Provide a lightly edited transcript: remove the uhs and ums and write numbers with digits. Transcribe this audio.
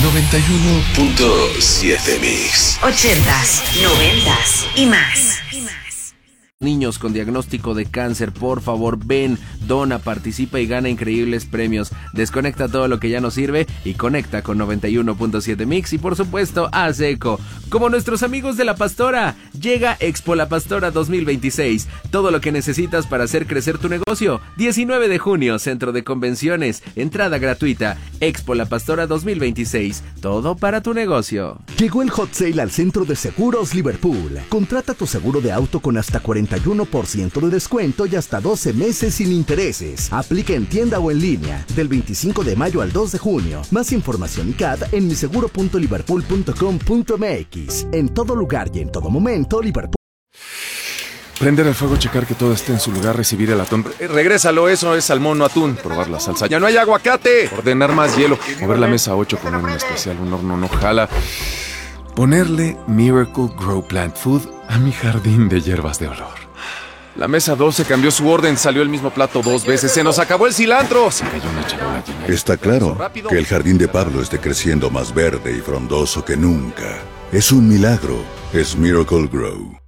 91.7 Mix. 80s, 90s y más. Niños con diagnóstico de cáncer, por favor, ven, dona, participa y gana increíbles premios. Desconecta todo lo que ya no sirve y conecta con 91.7 Mix y por supuesto haz eco. Como nuestros amigos de La Pastora, llega Expo La Pastora 2026. Todo lo que necesitas para hacer crecer tu negocio. 19 de junio, Centro de Convenciones, entrada gratuita. Expo La Pastora 2026, todo para tu negocio. Llegó el hot sale al Centro de Seguros Liverpool. Contrata tu seguro de auto con hasta 41% de descuento y hasta 12 meses sin intereses. Aplica en tienda o en línea, del 25 de mayo al 2 de junio. Más información y CAD en miseguro.liverpool.com.mx. En todo lugar y en todo momento, Liverpool. Prender el fuego, checar que todo esté en su lugar, recibir el atún. Regrésalo, eso es salmón, no atún. Probar la salsa. ¡Ya no hay aguacate! Ordenar más hielo. Mover la mesa 8, poner un especial, un horno no jala. Ponerle Miracle Grow Plant Food a mi jardín de hierbas de olor. La mesa 12 cambió su orden, salió el mismo plato 2 veces. ¡Se nos acabó el cilantro! Se cayó una charola llena. Está claro que el jardín de Pablo esté creciendo más verde y frondoso que nunca. Es un milagro. Es Miracle Grow.